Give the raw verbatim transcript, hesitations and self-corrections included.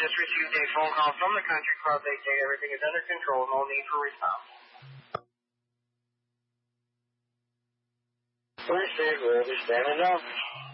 just received a phone call from the country club. They say everything is under control, no need for response. First aid will be standing up.